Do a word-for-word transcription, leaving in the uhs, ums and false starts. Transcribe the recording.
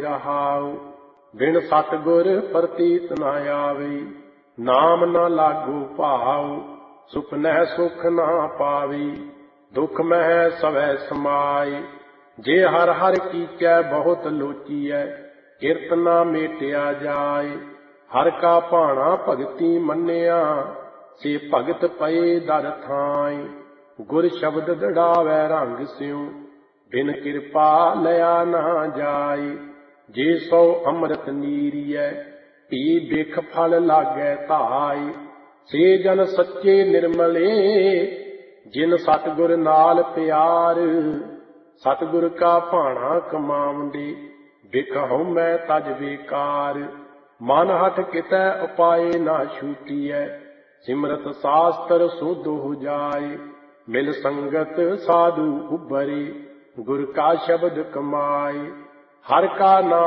रहाओ। बिन सतगुर प्रतीत न आवे, नाम न लागू भाव। सुपनह सुख न पावी, दुख मह सवै समाए। जे हर हर कीचै बहुत लोचीऐ, किरत न मेटिया जाए। हर का भाणा भगति मन्निया, से भगत पए दर थाए। गुर शब्द दृढ़ावै रंग स्यों, बिन कृपा लया न जाए। जे सौ अमृत नीरियै, पी बिख फल लागै धाय। से जन सच्चे निर्मले, जिन सतगुर नाल प्यार। सतगुर का भाणा कमावंदे, बिख हउमੈ तज बेकार। मन हठ कितै उपाय न छूटीਐ, सिमरत शास्त्र सुध हो जाए। मिल संगत साधु उबरे, गुर का शब्द कमाए। हर का नाम